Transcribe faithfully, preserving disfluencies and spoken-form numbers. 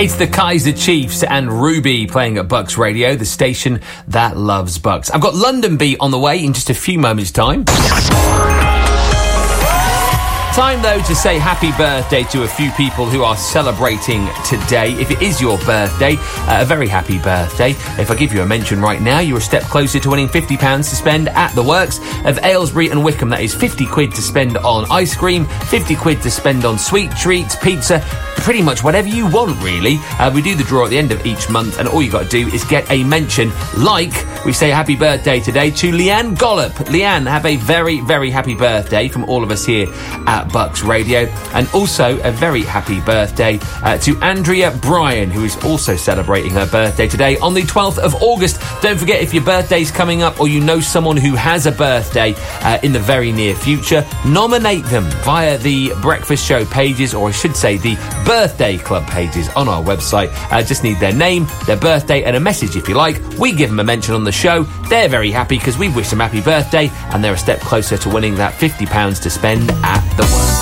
It's the Kaiser Chiefs and Ruby playing at Bucks Radio, the station that loves Bucks. I've got London Beat on the way in just a few moments' time. Time, though, to say happy birthday to a few people who are celebrating today. If it is your birthday, uh, a very happy birthday. If I give you a mention right now, you're a step closer to winning fifty pounds to spend at the works of Aylesbury and Wickham. That is fifty quid to spend on ice cream, fifty quid to spend on sweet treats, pizza, pretty much whatever you want, really. Uh, we do the draw at the end of each month, and all you got to do is get a mention, like we say happy birthday today to Leanne Gollop. Leanne, have a very, very happy birthday from all of us here at Bucks Radio, and also a very happy birthday uh, to Andrea Bryan, who is also celebrating her birthday today on the twelfth of August. Don't forget, if your birthday's coming up or you know someone who has a birthday uh, in the very near future, nominate them via the Breakfast Show pages, or I should say the Birthday Club pages on our website. Uh, just need their name, their birthday, and a message if you like. We give them a mention on the show. They're very happy because we wish them happy birthday, and they're a step closer to winning that fifty pounds to spend at the work.